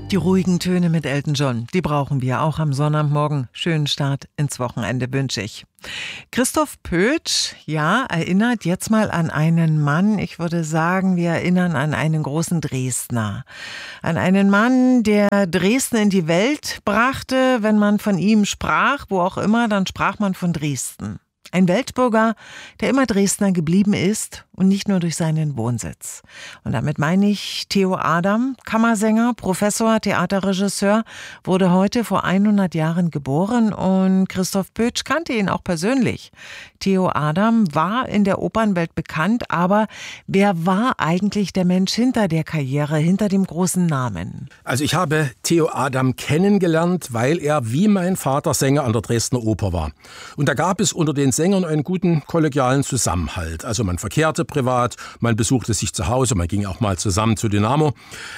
Die ruhigen Töne mit Elton John, die brauchen wir auch am Sonnabendmorgen. Schönen Start ins Wochenende wünsche ich. Christoph Pötsch, ja, erinnert jetzt mal an einen Mann. Ich würde sagen, wir erinnern an einen großen Dresdner. An einen Mann, der Dresden in die Welt brachte. Wenn man von ihm sprach, wo auch immer, dann sprach man von Dresden. Ein Weltbürger, der immer Dresdner geblieben ist und nicht nur durch seinen Wohnsitz. Und damit meine ich Theo Adam, Kammersänger, Professor, Theaterregisseur, wurde heute vor 100 Jahren geboren und Christoph Pötsch kannte ihn auch persönlich. Theo Adam war in der Opernwelt bekannt, aber wer war eigentlich der Mensch hinter der Karriere, hinter dem großen Namen? Also ich habe Theo Adam kennengelernt, weil er wie mein Vater Sänger an der Dresdner Oper war. Und da gab es unter den Sängern einen guten kollegialen Zusammenhalt. Also man verkehrte privat, man besuchte sich zu Hause, man ging auch mal zusammen zu Dynamo.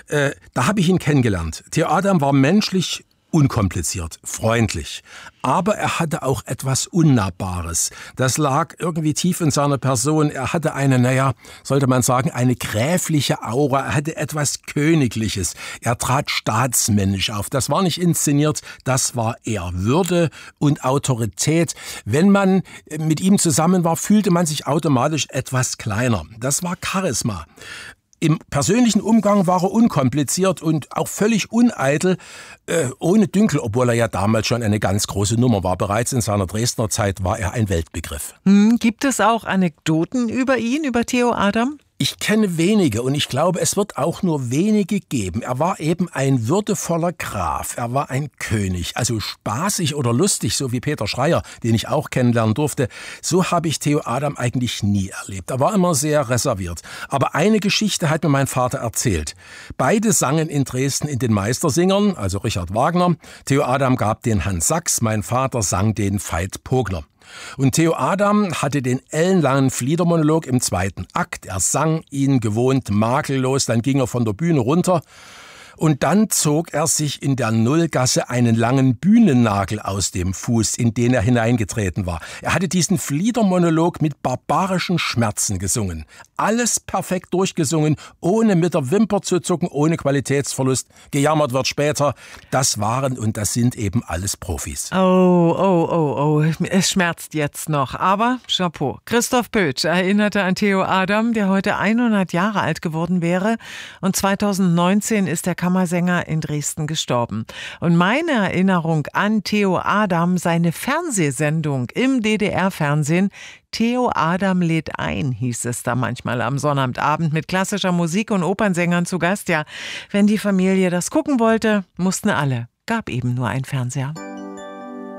Da habe ich ihn kennengelernt. Theo Adam war menschlich unkompliziert, freundlich. Aber er hatte auch etwas Unnahbares. Das lag irgendwie tief in seiner Person. Er hatte eine, sollte man sagen, eine gräfliche Aura. Er hatte etwas Königliches. Er trat staatsmännisch auf. Das war nicht inszeniert, das war er. Würde und Autorität. Wenn man mit ihm zusammen war, fühlte man sich automatisch etwas kleiner. Das war Charisma. Im persönlichen Umgang war er unkompliziert und auch völlig uneitel, ohne Dünkel, obwohl er ja damals schon eine ganz große Nummer war. Bereits in seiner Dresdner Zeit war er ein Weltbegriff. Gibt es auch Anekdoten über ihn, über Theo Adam? Ich kenne wenige und ich glaube, es wird auch nur wenige geben. Er war eben ein würdevoller Graf, er war ein König, also spaßig oder lustig, so wie Peter Schreier, den ich auch kennenlernen durfte. So habe ich Theo Adam eigentlich nie erlebt. Er war immer sehr reserviert. Aber eine Geschichte hat mir mein Vater erzählt. Beide sangen in Dresden in den Meistersingern, also Richard Wagner. Theo Adam gab den Hans Sachs, mein Vater sang den Veit Pogner. Und Theo Adam hatte den ellenlangen Fliedermonolog im zweiten Akt. Er sang ihn gewohnt makellos, dann ging er von der Bühne runter. Und dann zog er sich in der Nullgasse einen langen Bühnennagel aus dem Fuß, in den er hineingetreten war. Er hatte diesen Fliedermonolog mit barbarischen Schmerzen gesungen. Alles perfekt durchgesungen, ohne mit der Wimper zu zucken, ohne Qualitätsverlust. Gejammert wird später. Das waren und das sind eben alles Profis. Oh. Es schmerzt jetzt noch. Aber Chapeau. Christoph Pötsch erinnerte an Theo Adam, der heute 100 Jahre alt geworden wäre. Und 2019 ist der Kammersänger in Dresden gestorben. Und meine Erinnerung an Theo Adam, seine Fernsehsendung im DDR-Fernsehen, Theo Adam lädt ein, hieß es da manchmal am Sonnabendabend mit klassischer Musik und Opernsängern zu Gast. Ja, wenn die Familie das gucken wollte, mussten alle. Gab eben nur einen Fernseher.